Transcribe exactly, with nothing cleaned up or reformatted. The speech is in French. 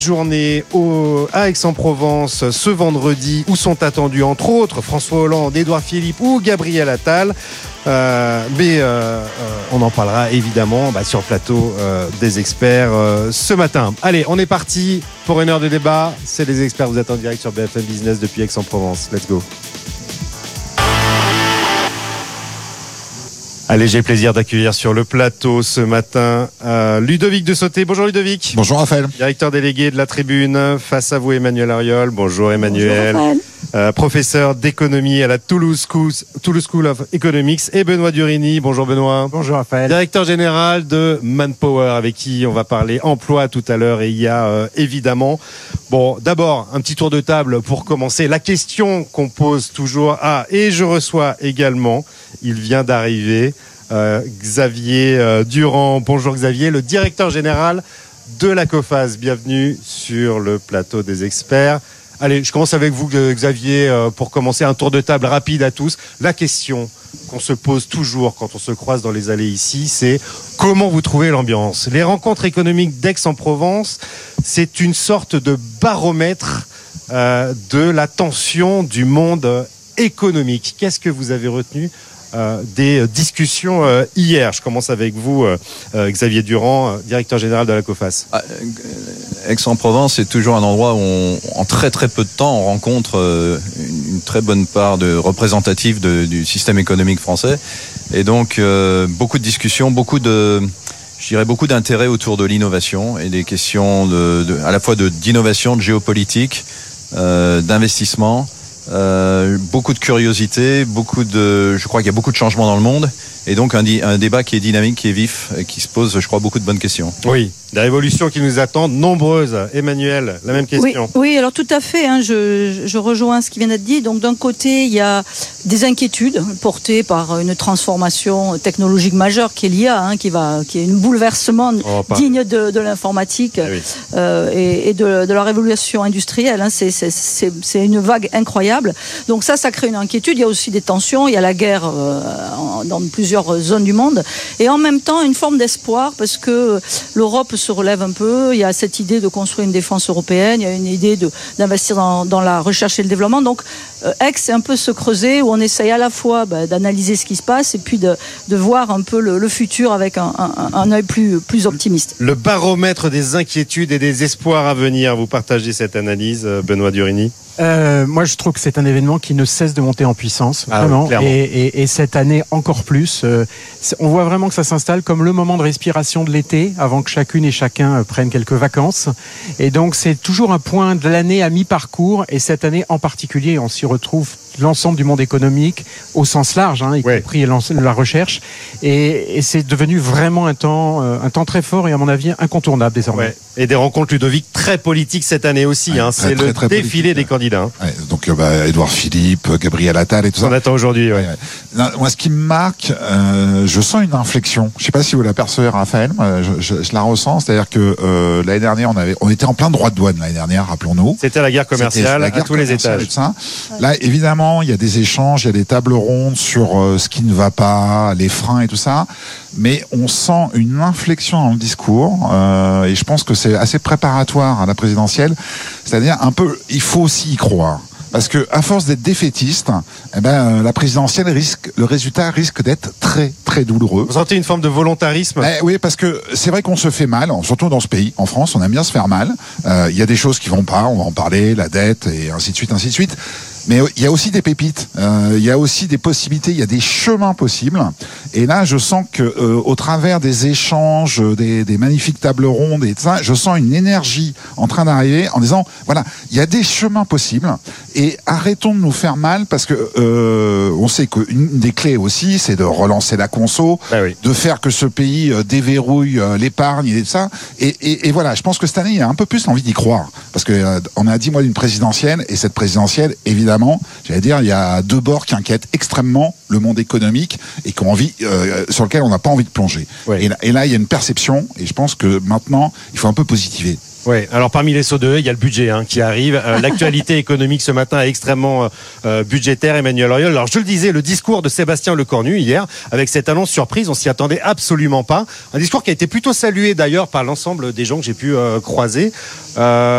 Journée au, à Aix-en-Provence ce vendredi où sont attendus entre autres François Hollande, Édouard Philippe ou Gabriel Attal. Euh, mais euh, euh, on en parlera évidemment bah, sur le plateau euh, des experts euh, ce matin. Allez, on est parti pour une heure de débat. C'est les experts, vous êtes en direct sur B F M Business depuis Aix-en-Provence. Let's go. Allez, j'ai le plaisir d'accueillir sur le plateau ce matin euh, Ludovic de Sauté. Bonjour Ludovic. Bonjour Raphaël. Directeur délégué de la Tribune. Face à vous Emmanuel Auriol. Bonjour Emmanuel. Bonjour euh, professeur d'économie à la Toulouse School, Toulouse School of Economics. Et Benoît Durini. Bonjour Benoît. Bonjour Raphaël. Directeur général de Manpower avec qui on va parler emploi tout à l'heure. Et il y a euh, évidemment... Bon, d'abord, un petit tour de table pour commencer. La question qu'on pose toujours... Ah, et je reçois également, il vient d'arriver... Euh, Xavier euh, Durand. Bonjour Xavier, le directeur général de la COFAS. Bienvenue sur le plateau des experts. Allez, je commence avec vous Xavier euh, pour commencer un tour de table rapide à tous. La question qu'on se pose toujours quand on se croise dans les allées ici, c'est comment vous trouvez l'ambiance ? Les rencontres économiques d'Aix-en-Provence, c'est une sorte de baromètre euh, de la tension du monde économique. Qu'est-ce que vous avez retenu Euh, des discussions euh, hier? Je commence avec vous, euh, euh, Xavier Durand, euh, directeur général de la COFAS. Ah, Aix-en-Provence, c'est toujours un endroit où, on, en très très peu de temps, on rencontre euh, une, une très bonne part de représentatifs de, du système économique français. Et donc, euh, beaucoup de discussions, beaucoup de... Je dirais beaucoup d'intérêt autour de l'innovation et des questions de, de, à la fois de, d'innovation, de géopolitique, euh, d'investissement. Euh, beaucoup de curiosité, beaucoup de, je crois qu'il y a beaucoup de changements dans le monde, et donc un, un débat qui est dynamique, qui est vif, et qui se pose, je crois, beaucoup de bonnes questions. Oui, des révolutions qui nous attendent, nombreuses. Emmanuel, la même question. Oui, oui, alors tout à fait, hein, je, je rejoins ce qui vient d'être dit. Donc d'un côté, il y a des inquiétudes portées par une transformation technologique majeure qui est l'I A, hein, qui, va, qui est un bouleversement oh, digne de, de l'informatique ah, oui. euh, et, et de, de la révolution industrielle. Hein, c'est, c'est, c'est, c'est une vague incroyable. Donc ça, ça crée une inquiétude. Il y a aussi des tensions, il y a la guerre euh, dans plusieurs zones du monde, et en même temps une forme d'espoir parce que l'Europe se relève un peu. Il y a cette idée de construire une défense européenne, il y a une idée de, d'investir dans, dans la recherche et le développement. Donc euh, Aix, c'est un peu se creuser où on essaye à la fois bah, d'analyser ce qui se passe et puis de, de voir un peu le, le futur avec un, un, un œil plus, plus optimiste. Le baromètre des inquiétudes et des espoirs à venir, vous partagez cette analyse, Benoît Durini? Euh, moi, je trouve que c'est un événement qui ne cesse de monter en puissance, ah, vraiment. Oui, et, et, et cette année encore plus. Euh, on voit vraiment que ça s'installe comme le moment de respiration de l'été, avant que chacune et chacun prenne quelques vacances. Et donc, c'est toujours un point de l'année à mi-parcours. Et cette année en particulier, on s'y retrouve l'ensemble du monde économique au sens large, hein, y ouais. compris la recherche. Et, et c'est devenu vraiment un temps, un temps très fort et à mon avis incontournable désormais. Ouais. Et des rencontres, Ludovic, très politiques cette année aussi. Ouais, hein. Très, c'est très, le très défilé politique, des candidats. Hein. Ouais, donc bah, Édouard Philippe, Gabriel Attal et tout ça. On attend aujourd'hui. Ouais. Ouais, ouais. Non, moi, ce qui me marque, euh, je sens une inflexion. Je ne sais pas si vous l'apercevez, Raphaël. Je, je, je la ressens. C'est-à-dire que euh, l'année dernière, on avait, on était en plein droit de douane l'année dernière, rappelons-nous. C'était la guerre commerciale la guerre à tous les étages. Ça. Là, évidemment, il y a des échanges, il y a des tables rondes sur euh, ce qui ne va pas, les freins et tout ça. Mais on sent une inflexion dans le discours euh, et je pense que c'est assez préparatoire à la présidentielle. C'est-à-dire un peu, il faut aussi y croire. Parce que à force d'être défaitiste, eh ben la présidentielle risque, le résultat risque d'être très très douloureux. Vous sentez une forme de volontarisme ? Eh oui, parce que c'est vrai qu'on se fait mal, surtout dans ce pays, en France, on aime bien se faire mal. Il euh, y a des choses qui vont pas, on va en parler, la dette et ainsi de suite, ainsi de suite. Mais il y a aussi des pépites, il euh, y a aussi des possibilités, il y a des chemins possibles. Et là, je sens que euh, au travers des échanges, des, des magnifiques tables rondes et tout ça, je sens une énergie en train d'arriver en disant, voilà, il y a des chemins possibles et arrêtons de nous faire mal parce que euh, on sait qu'une des clés aussi, c'est de relancer la conso, ah oui. de faire que ce pays euh, déverrouille euh, l'épargne et tout ça. Et, et, et voilà, je pense que cette année, il y a un peu plus envie d'y croire parce que euh, on a dix mois d'une présidentielle et cette présidentielle, évidemment, j'allais dire, il y a deux bords qui inquiètent extrêmement le monde économique et qu'on envie, euh, sur lequel on n'a pas envie de plonger. Ouais. Et, là, et là, il y a une perception, et je pense que maintenant, il faut un peu positiver. Oui, alors parmi les sauts de il y a le budget hein, qui arrive. Euh, l'actualité économique ce matin est extrêmement euh, budgétaire, Emmanuel Auriol. Alors je le disais, le discours de Sébastien Lecornu hier, avec cette annonce surprise, on s'y attendait absolument pas. Un discours qui a été plutôt salué d'ailleurs par l'ensemble des gens que j'ai pu euh, croiser. Euh,